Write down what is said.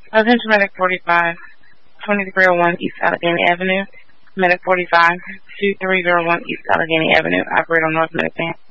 Attention Medic 45, 2301 East Allegheny Avenue. Medic 45, 2301 East Allegheny Avenue. Operate on North Medic Van.